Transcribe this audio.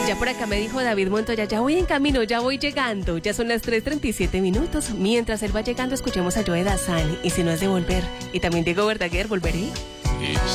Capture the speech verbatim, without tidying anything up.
Ya por acá me dijo David Montoya, ya voy en camino, ya voy llegando. Ya son las tres treinta y siete minutos. Mientras él va llegando, escuchemos a Joe Dassin. Y si no es de volver. Y también Diego Verdaguer, volveré.